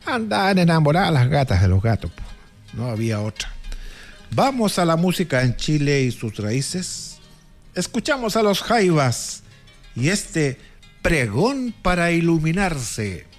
Andaban enamoradas las gatas de los gatos, po. No había otra. Vamos a la música en Chile y sus raíces. Escuchamos a los Jaivas y este pregón para iluminarse.